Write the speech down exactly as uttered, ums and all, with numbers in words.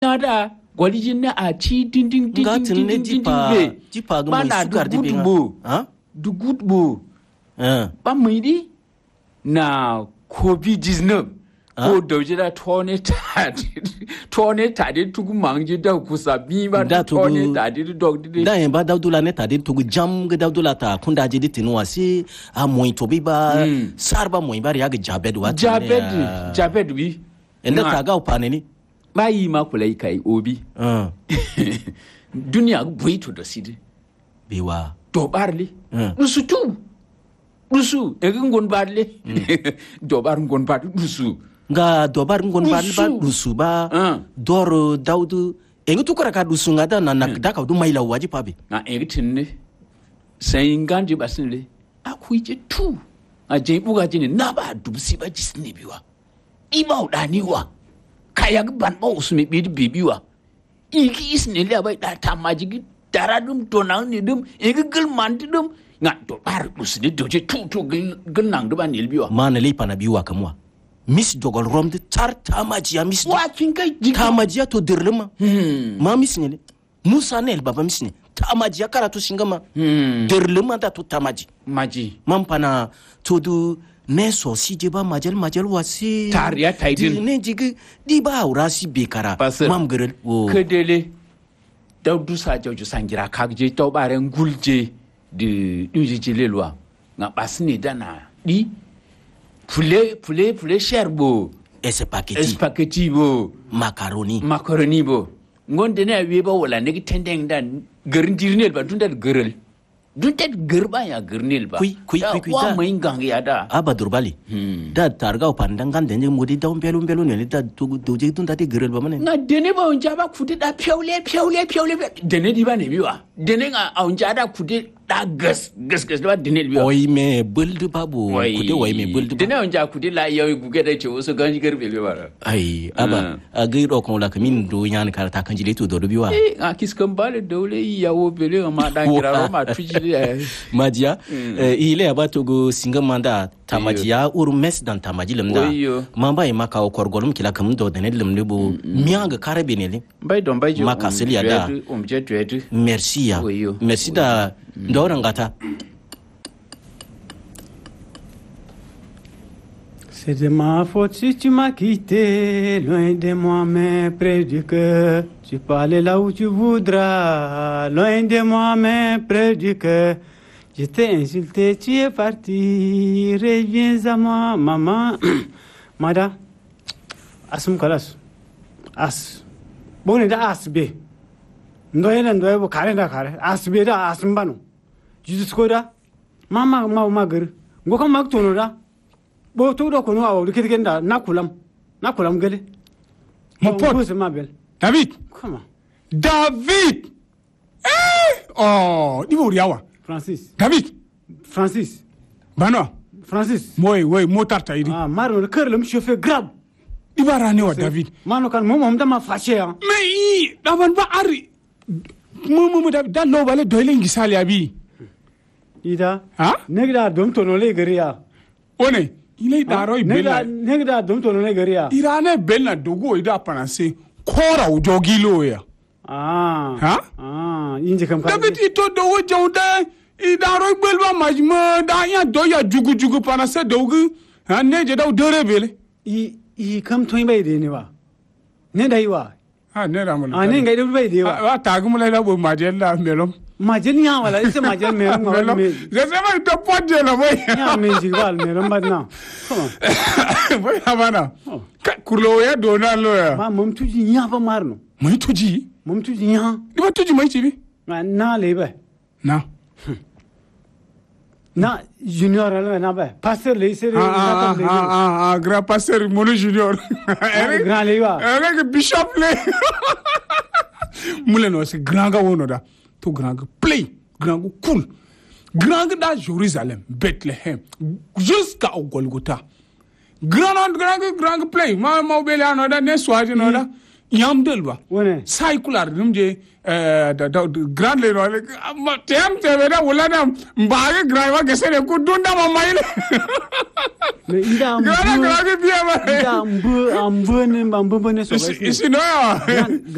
da gwalijin na a ci din din din din din din be jipa ga mai sukar di benga ha du good bo ba mai di na covid nineteen ko dauje da tone ta tone ta de tugu mangji da kusa bi ba tone ta de dog de da en ba daudula ne ta de tugu jam ga daudula ta kunda je de tinwa si a moy to bi ba sarba moy ba ya ga jabed wa jabed jabed bi enda ta ga upane ni ba yi ma kulai kai obi duniya buito da sidi biwa to barli dusu tu dusu e ngon barli do bar ngon bar dusu nga dobar ngon barli ba dusu ba dor daudu engu tukara ka dusu ngada na nakda ka du maila waji pabe na eritin ne sai ngandi basinle akuije tu a je buga jini na ba dubsi ba jisni biwa iba udaniwa kaya ban ba usmi bi bibiwa iki isne le ba da tamaji daradum tonan ni dum egi gel mandum nga do bar usni doje tu tu gel nang do ban ilbiwa mana le pana biwa kamwa miss jogol rom de tar tamaji ya miss wa kin kai tamaji to dirlima ma miss ne musa ne baba miss ne tamaji karatu singama dirlima da to tamaji maji man pana to du ne so si je ba majal majal wasi tariya taidin ne jigi di ba urasi bekara mam gerel o kedele daudu sa jojo sangira kagje to baren gulje de duje lelwa nga basni dana di poulet poulet poulet cherbo espaghetti espaghetti bo macaroni macaroni bo ngonde ne we ba wala ne tendeng dan gerindirnel ba tunda gerel duntet gerba ya gernil ba kui kui kui wa mai gang ya da aba durbali da targa pandangan denje modi da umbelu umbelu ne da doje tun da te gerel ba mane na dene ba unja ba kude da piaule piaule piaule dene di ba ne biwa dene nga unja da kude da gas gas gas da dene biwa oi me buldu babu kude oi me buldu dene unja kude la yawi guge da ce wasu ganji garbe ba ai aba a gairo kon la kamin do yan karata kan jile to do biwa eh a kiskan bale dole yawo bele ma da giraro ma tuji Madia ile abato go singa manda tamajia ur mes dan tamaji lemda mamba e maka o korgolum kila kam do denel lemne bo mianga karabe ne bay don bay maka selia da merci ya merci da ndorangata. C'est de ma faute si tu m'as quitté, loin de moi mais près du cœur. Tu peux aller là où tu voudras, loin de moi mais près du cœur. Je t'ai insulté, tu es parti, reviens à moi, maman. Mada, asum kalas, as. Bon, da as be. Ndoye na ndoye bo kare da kare, as be da asum banu. Jesus koda, mama mama magar, ngoka mak tono da. Bo to do ko no awu kitgenda nakulam nakulam gele mon pote David comment David eh oh dibo riawa Francis David Francis bano Francis moy way motar tayidi ah maro le cœur le chauffeur grave ibarane wa David mano kan mom da ma fâché hein mais i davan ba ari momo mo da lo bale doyle ngisali abi ida ha negda dom to no le gariya one ile daro ibela negda dom to no le gariya irane belna dogo ida panase kora ujogilo ya ah ha ah inje kam ka David to do wo jawda idaro belwa majma da ya do ya jugu jugu panase dogu ha ne je daw dore bele i i kam to bai de ne ba ne dai wa ha ne ramul ah ne ngai do bai de wa wa tagumule da bo majella melom majel ya wala ise majel me ram me je sais pas to podje la boy ya me jigal me ram badna boy habana kurlo ya do na lo ya ma mum tuji nya ba marno mai tuji mum tuji nya ni ba tuji mai cibi na na lebe na na junior ala na ba passer le ise ah ah ah grand passer mono junior grand lewa avec bishop le mule no c'est grand ga wono da to grand play grand cool grand da Jérusalem Bethlehem jusqu'à Golgotha grand grand grand play ma ma bele ano da ne soaje no da yam delba wone cyclar dum je euh da grand le no ma tem te da wala da mbaage grand wa gesere ko dunda ma mayle me ida grand grand biya ma ida mbu ambu ne mbu ne so isi no